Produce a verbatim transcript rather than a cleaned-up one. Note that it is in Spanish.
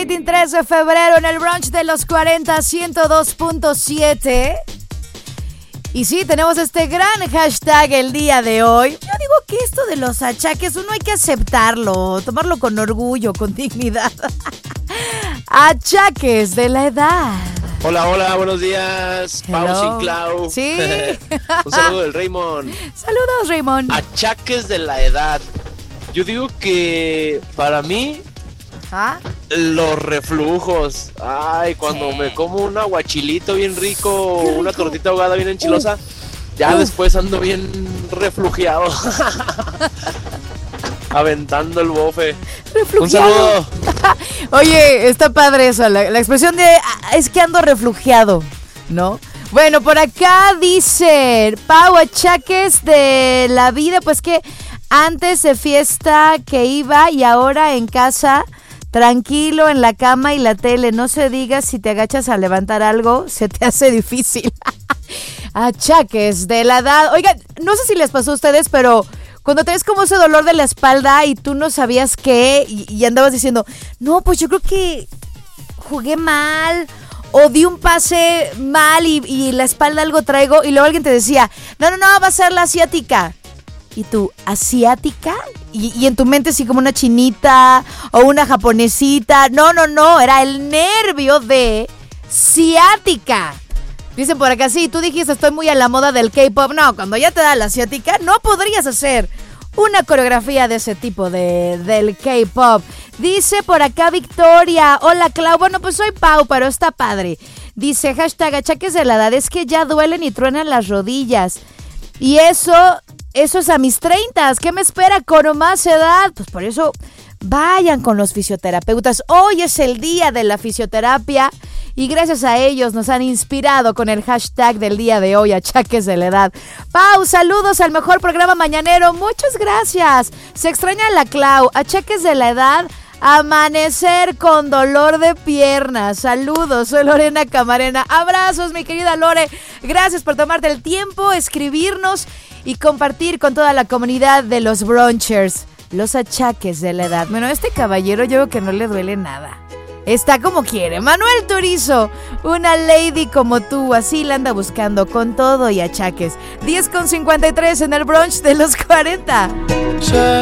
veintitrés de febrero en el brunch de los cuarenta, ciento dos punto siete. Y sí, tenemos este gran hashtag el día de hoy. Yo digo que esto de los achaques, uno hay que aceptarlo, tomarlo con orgullo, con dignidad. Achaques de la edad. Hola, hola, buenos días. Pau y Clau. Sí. Un saludo del Raymond. Saludos, Raymond. Achaques de la edad. Yo digo que para mí, ¿Ah? los reflujos. Ay, cuando sí. me como un aguachilito bien rico, rico, una tortita ahogada bien enchilosa, uh. ya uh. después ando bien reflujeado. Aventando el bofe. Un saludo. Oye, está padre eso, la, la expresión de es que ando reflujeado, ¿no? Bueno, por acá dice Pau, achaques de la vida, pues que antes de fiesta que iba y ahora en casa, tranquilo en la cama y la tele, no se diga si te agachas a levantar algo, se te hace difícil. Achaques de la edad. Oigan, no sé si les pasó a ustedes, pero cuando traes como ese dolor de la espalda y tú no sabías qué y, y andabas diciendo, no, pues yo creo que jugué mal o di un pase mal y, y la espalda algo traigo, y luego alguien te decía, no, no, no, va a ser la asiática. Y tú, ¿asiática? Y, y en tu mente así como una chinita o una japonesita. No, no, no, era el nervio de ciática. Dicen por acá, sí, tú dijiste estoy muy a la moda del K-pop. No, cuando ya te da la asiática, no podrías hacer una coreografía de ese tipo de, del K-pop. Dice por acá Victoria, hola Clau, bueno pues soy Pau, pero está padre. Dice, hashtag achaques de la edad, es que ya duelen y truenan las rodillas. Y eso, eso es a mis treintas, ¿qué me espera con más edad? Pues por eso vayan con los fisioterapeutas. Hoy es el día de la fisioterapia y gracias a ellos nos han inspirado con el hashtag del día de hoy, achaques de la edad. Pau, saludos al mejor programa mañanero, muchas gracias. Se extraña la Clau, achaques de la edad, amanecer con dolor de piernas. Saludos, soy Lorena Camarena. Abrazos, mi querida Lore. Gracias por tomarte el tiempo, escribirnos y compartir con toda la comunidad de los brunchers los achaques de la edad. Bueno, este caballero yo creo que no le duele nada. Está como quiere. Manuel Turizo, una lady como tú, así la anda buscando con todo y achaques. diez con cincuenta y tres en el brunch de los cuarenta.